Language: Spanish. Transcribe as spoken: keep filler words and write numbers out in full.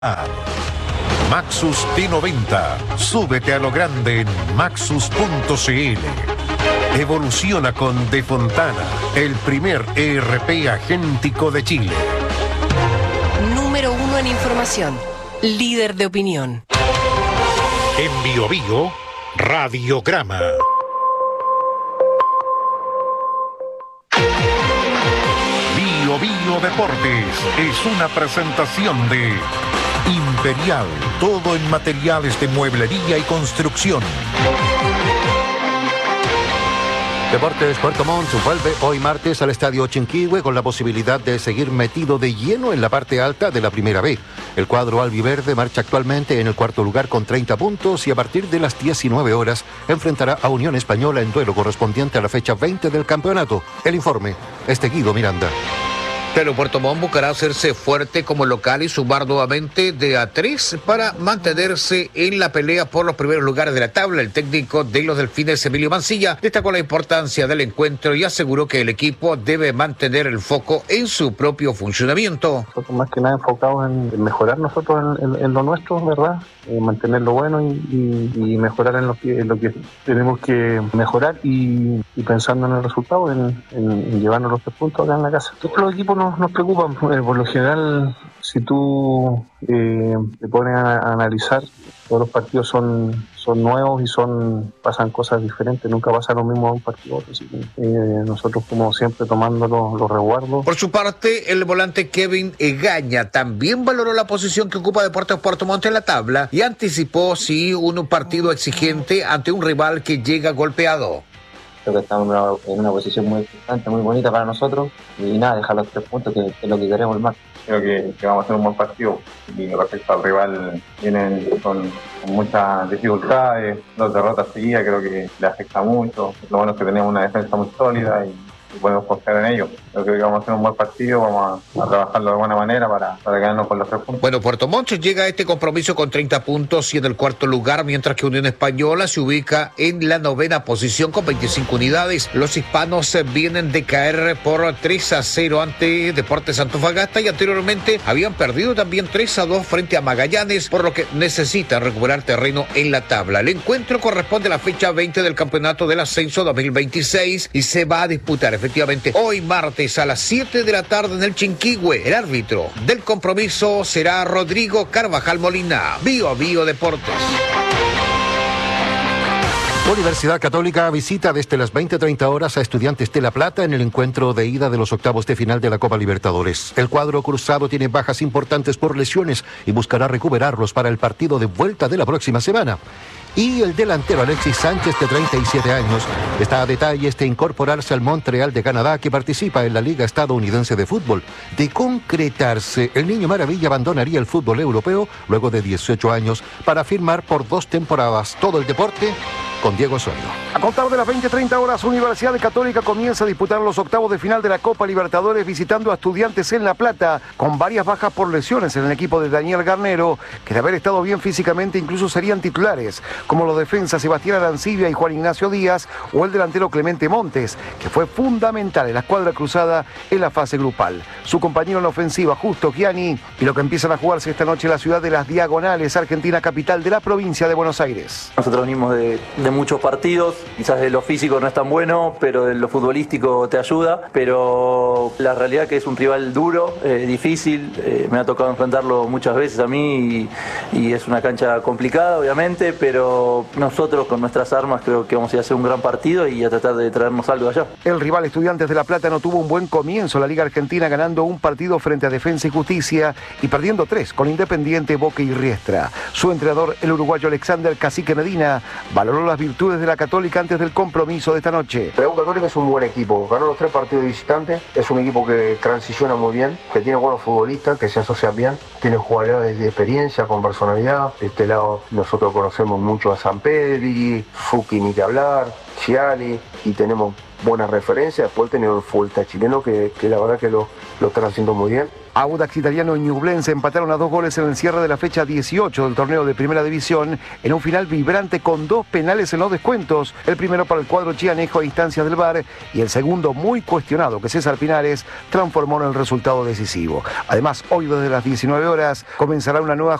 Maxus T noventa. Súbete a lo grande en maxus punto c l. Evoluciona con De Fontana, el primer E R P agéntico de Chile. Número uno en información. Líder de opinión. En Bio Bio, Radiograma. Bio Bio Deportes es una presentación de Imperial, todo en materiales de mueblería y construcción. Deportes Puerto Montt vuelve hoy martes al Estadio Chinquihue con la posibilidad de seguir metido de lleno en la parte alta de la Primera B. El cuadro albiverde marcha actualmente en el cuarto lugar con treinta puntos y a partir de las diecinueve horas enfrentará a Unión Española en duelo correspondiente a la fecha veinte del campeonato. El informe es de Guido Miranda. Pero Puerto Montt buscará hacerse fuerte como local y sumar nuevamente de a tres para mantenerse en la pelea por los primeros lugares de la tabla. El técnico de los Delfines, Emilio Mancilla, destacó la importancia del encuentro y aseguró que el equipo debe mantener el foco en su propio funcionamiento. Nosotros más que nada enfocados en, en mejorar nosotros en, en, en lo nuestro, ¿verdad? Eh, mantener lo bueno y, y, y mejorar en lo, que, en lo que tenemos que mejorar y, y pensando en el resultado, en, en, en llevarnos los tres puntos acá en la casa. Todos los equipos nos, nos preocupan, eh, por lo general, si tú eh, te pones a, a analizar, todos los partidos son, son nuevos y son pasan cosas diferentes, nunca pasa lo mismo a un partido a otro, así que eh, nosotros como siempre tomando los, los resguardos. Por su parte, el volante Kevin Egaña también valoró la posición que ocupa Deportes Puerto Montt en la tabla y anticipó sí un partido exigente ante un rival que llega golpeado. Creo que estamos en una, en una posición muy importante, muy bonita para nosotros y nada, dejar los tres puntos que, que es lo que queremos el más. Creo que, que vamos a hacer un buen partido y respecto al rival vienen con, con muchas dificultades, dos derrotas seguidas, creo que le afecta mucho. Lo bueno es que tenemos una defensa muy sólida y y podemos confiar en ello. Yo creo que vamos a hacer un buen partido, vamos a, a trabajarlo de buena manera para, para quedarnos con los tres puntos. Bueno, Puerto Montt llega a este compromiso con treinta puntos y en el cuarto lugar, mientras que Unión Española se ubica en la novena posición con veinticinco unidades. Los hispanos vienen de caer por tres a cero ante Deportes Antofagasta y anteriormente habían perdido también tres a dos frente a Magallanes, por lo que necesitan recuperar terreno en la tabla. El encuentro corresponde a la fecha veinte del Campeonato del Ascenso dos mil veintiséis y se va a disputar efectivamente hoy martes a las siete de la tarde en el Chinquihue. El árbitro del compromiso será Rodrigo Carvajal Molina. Bio Bio Deportes. Universidad Católica visita desde las veinte treinta horas a Estudiantes de La Plata en el encuentro de ida de los octavos de final de la Copa Libertadores. El cuadro cruzado tiene bajas importantes por lesiones y buscará recuperarlos para el partido de vuelta de la próxima semana. Y el delantero Alexis Sánchez, de treinta y siete años, está a detalles de incorporarse al Montreal de Canadá, que participa en la Liga Estadounidense de Fútbol. De concretarse, el Niño Maravilla abandonaría el fútbol europeo luego de dieciocho años para firmar por dos temporadas. Todo el deporte con Diego Osorio. A contar de las veinte treinta horas, Universidad Católica comienza a disputar los octavos de final de la Copa Libertadores visitando a Estudiantes en La Plata, con varias bajas por lesiones en el equipo de Daniel Garnero, que de haber estado bien físicamente incluso serían titulares, como los defensas Sebastián Arancibia y Juan Ignacio Díaz, o el delantero Clemente Montes, que fue fundamental en la escuadra cruzada en la fase grupal. Su compañero en la ofensiva, Justo Gianni, y lo que empiezan a jugarse esta noche en la ciudad de Las Diagonales, Argentina, capital de la provincia de Buenos Aires. Nosotros venimos de, de muchos partidos, quizás de lo físico no es tan bueno, pero de lo futbolístico te ayuda, pero la realidad que es un rival duro, eh, difícil, eh, me ha tocado enfrentarlo muchas veces a mí y, y es una cancha complicada obviamente, pero nosotros con nuestras armas creo que vamos a ir a hacer un gran partido y a tratar de traernos algo allá. El rival Estudiantes de La Plata no tuvo un buen comienzo en la Liga Argentina, ganando un partido frente a Defensa y Justicia y perdiendo tres con Independiente, Boca y Riestra. Su entrenador, el uruguayo Alexander Cacique Medina, valoró las virtudes de la Católica antes del compromiso de esta noche. La U Católica es un buen equipo, ganó los tres partidos de visitante, es un equipo que transiciona muy bien, que tiene buenos futbolistas, que se asocian bien, tiene jugadores de experiencia, con personalidad. De este lado nosotros conocemos mucho a Sampedri, Fuki ni que hablar, Chiali, y tenemos buenas referencias. Después tenemos el Fulta chileno que, que la verdad que lo, lo están haciendo muy bien. Audax Italiano y Ñublense empataron a dos goles en el cierre de la fecha dieciocho del torneo de Primera División en un final vibrante con dos penales en los descuentos. El primero para el cuadro chianejo a instancias del V A R y el segundo muy cuestionado que César Pinares transformó en el resultado decisivo. Además, hoy desde las diecinueve horas comenzará una nueva